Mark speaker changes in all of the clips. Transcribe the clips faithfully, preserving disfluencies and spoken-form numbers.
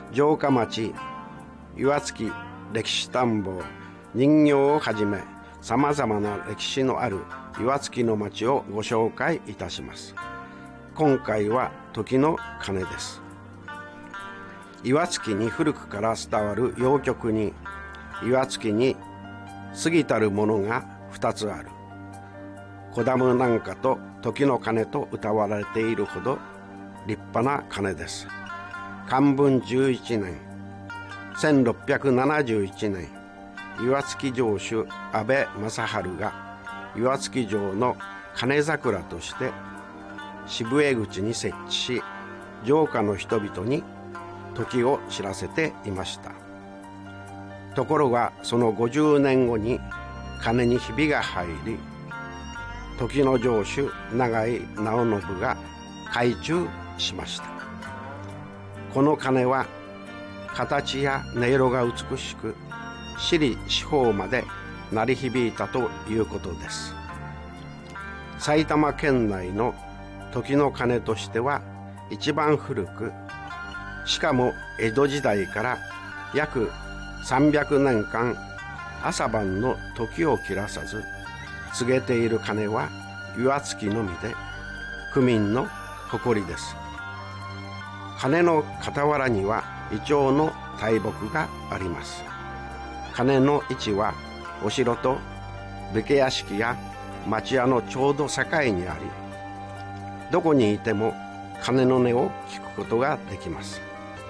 Speaker 1: 城下町岩槻歴史探訪人形をはじめさまざまな歴史のある岩槻の町をご紹介いたします。今回は時の鐘です。岩槻に古くから伝わる謡曲に、岩槻に過ぎたるものが二つある。小ダムなんかと時の鐘と歌われているほど立派な鐘です。寛文じゅういちねん、せんろっぴゃくななじゅういちねん、岩槻城主安倍正治が岩槻城の鐘桜として渋江口に設置し、城下の人々に時を知らせていました。ところがそのごじゅうねんごに鐘にひびが入り、時の城主永井直信が改鋳しました。この鐘は形や音色が美しく、私利四方まで鳴り響いたということです。埼玉県内の時の鐘としては一番古く、しかも江戸時代から約さんびゃくねんかん朝晩の時を切らさず告げている鐘は岩槻のみで、区民の誇りです。鐘の傍らにはイチョウの大木があります。鐘の位置はお城と武家屋敷や町屋のちょうど境にあり、どこにいても鐘の音を聞くことができます。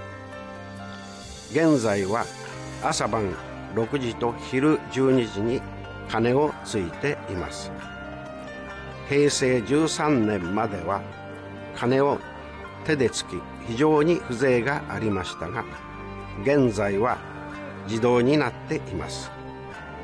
Speaker 1: 現在は朝晩ろくじと昼じゅうにじに鐘をついています。へいせいじゅうさんねんまでは鐘を手でつき非常に風情がありましたが、現在は自動になっています。